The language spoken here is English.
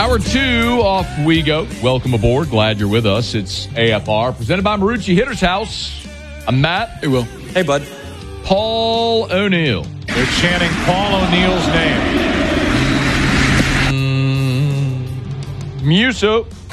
Hour 2 off we go. Welcome aboard. Glad you're with us. It's AFR, presented by Marucci Hitter's House. I'm Matt. Hey, Will. Hey, bud. Paul O'Neill. They're chanting Paul O'Neill's name. Muso.